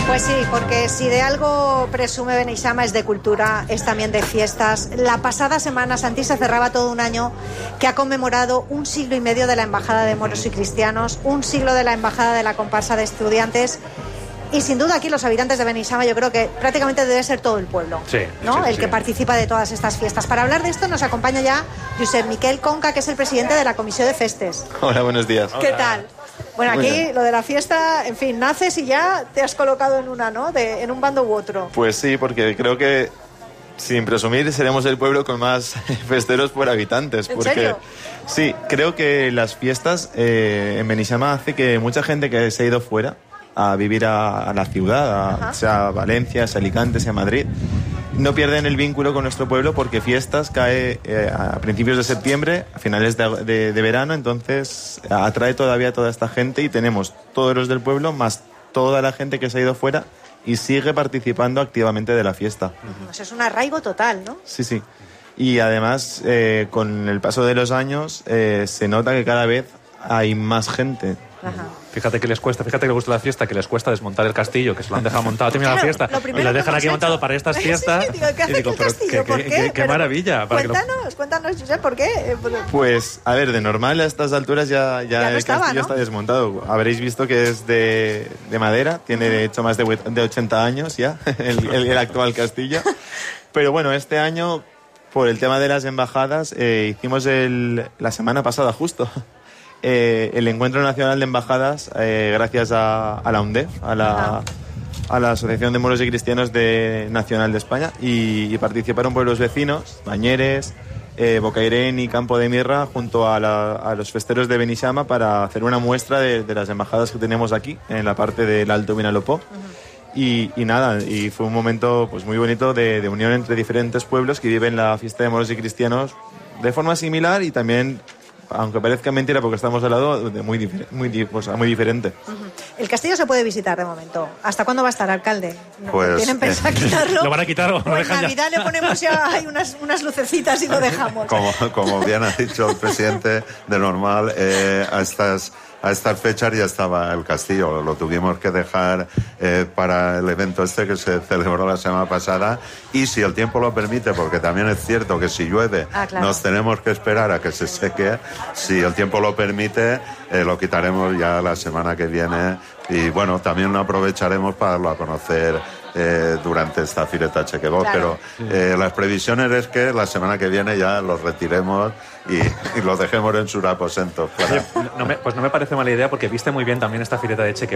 Pues sí, porque si de algo presume Beneixama es de cultura, es también de fiestas. La pasada Semana Santa se cerraba todo un año que ha conmemorado 1 siglo y medio de la Embajada de Moros y Cristianos, 1 siglo de la Embajada de la Comparsa de Estudiantes. Y sin duda aquí los habitantes de Beneixama yo creo que prácticamente debe ser todo el pueblo, sí, ¿no? Sí, el que participa de todas estas fiestas. Para hablar de esto nos acompaña ya Josep Miquel Conca, que es el presidente de la Comisión de Festes. Hola, buenos días. ¿Qué tal? Bueno, Muy aquí bien. lo de la fiesta, en fin, naces y ya te has colocado en una, ¿no? En un bando u otro. Pues sí, porque creo que, sin presumir, seremos el pueblo con más festeros por habitantes. ¿En porque, serio? Sí, creo que las fiestas en Beneixama hace que mucha gente que se ha ido fuera a vivir a la ciudad, sea Valencia, sea Alicante, sea Madrid, no pierden el vínculo con nuestro pueblo porque fiestas cae a principios de septiembre, a finales de verano, entonces atrae todavía a toda esta gente y tenemos todos los del pueblo más toda la gente que se ha ido fuera y sigue participando activamente de la fiesta. O sea, es un arraigo total, ¿no? Sí, sí. Y además, con el paso de los años, se nota que cada vez hay más gente. Ajá. Fíjate que les cuesta, fíjate que les gusta la fiesta, que les cuesta desmontar el castillo, que se lo han dejado montado, termina la fiesta, y lo dejan aquí montado para estas fiestas. Sí, digo, ¿qué hace y digo, aquí el castillo? pero ¿Por qué? qué maravilla. Para Cuéntanos, Josep, ¿por qué? Pues, a ver, de normal a estas alturas ya no el estaba, castillo ¿no? está desmontado. Habréis visto que es de madera, tiene de hecho más de 80 años ya, el actual castillo. Pero bueno, este año, por el tema de las embajadas, hicimos la semana pasada justo el Encuentro Nacional de Embajadas, gracias a la UNDEF, a la Asociación de Moros y Cristianos Nacional de España, y participaron pueblos vecinos, Bañeres, Bocairén y Campo de Mirra, junto a los festeros de Beneixama, para hacer una muestra de las embajadas que tenemos aquí, en la parte del Alto Vinalopó. Y nada, y fue un momento pues muy bonito de unión entre diferentes pueblos que viven la fiesta de Moros y Cristianos de forma similar y también, aunque parezca mentira porque estamos al lado, muy diferente. El castillo se puede visitar de momento. ¿Hasta cuándo va a estar, alcalde? Pues, ¿Tienen pensado quitarlo? ¿Lo van a quitar o lo Pues dejan ya? Navidad le ponemos ya hay unas lucecitas y lo dejamos. Como bien ha dicho el presidente, de normal, a estas fechas ya estaba el castillo. Lo tuvimos que dejar para el evento que se celebró la semana pasada. Y si el tiempo lo permite, porque también es cierto que si llueve claro, nos tenemos que esperar a que se seque. Si el tiempo lo permite, lo quitaremos ya la semana que viene. Y bueno, también lo aprovecharemos para darlo a conocer durante esta Fireta Chequebot. Claro. Pero las previsiones es que la semana que viene ya los retiremos y los dejemos en sus aposentos. Oye, pues no me parece mala idea porque viste muy bien también esta Fireta de Chequebot.